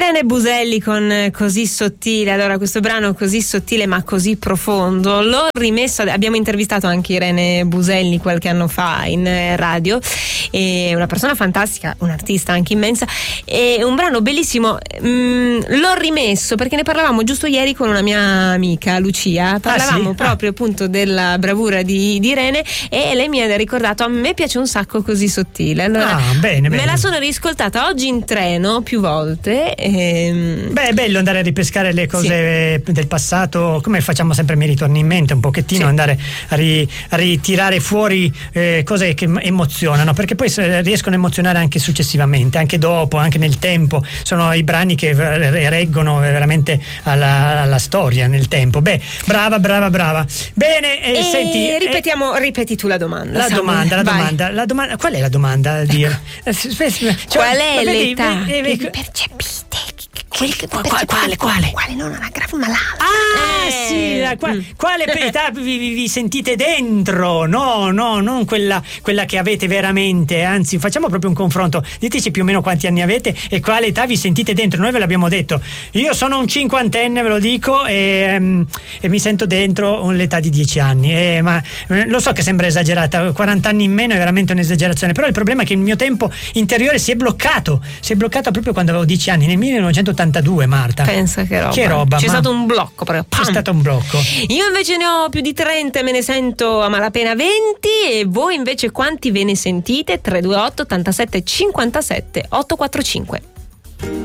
Irene Buselli con Così sottile. Allora, questo brano così sottile ma così profondo l'ho rimesso, abbiamo intervistato anche Irene Buselli qualche anno fa in radio, è una persona fantastica, un'artista anche immensa, è un brano bellissimo. L'ho rimesso perché ne parlavamo giusto ieri con una mia amica Lucia, parlavamo proprio appunto della bravura di Irene, e lei mi ha ricordato: a me piace un sacco Così sottile. Allora bene. Me la sono riscoltata oggi in treno più volte. Beh, è bello andare a ripescare le cose del passato, come facciamo sempre, mi ritorna in mente un pochettino, andare a ritirare fuori cose che emozionano, perché poi riescono a emozionare anche successivamente, anche dopo, anche nel tempo. Sono i brani che reggono veramente alla storia nel tempo. Beh, brava. Bene, senti, ripeti tu la domanda. La domanda. Qual è la domanda? Qual è l'età che vi percepite? Quale? Non anagrafe, ma l'altra. Quale età vi sentite dentro? No, non quella che avete veramente. Anzi, facciamo proprio un confronto. Diteci più o meno quanti anni avete e quale età vi sentite dentro. Noi ve l'abbiamo detto. Io sono un cinquantenne, ve lo dico, e mi sento dentro l'età di 10 anni. Ma lo so che sembra esagerata, 40 anni in meno è veramente un'esagerazione, però il problema è che il mio tempo interiore si è bloccato proprio quando avevo 10 anni, nel 1982, Marta. Pensa che roba. C'è stato un blocco proprio. C'è stato un blocco. Io invece ne ho più di 30 e me ne sento a malapena 20. E voi invece quanti ve ne sentite? 328 87 57 845.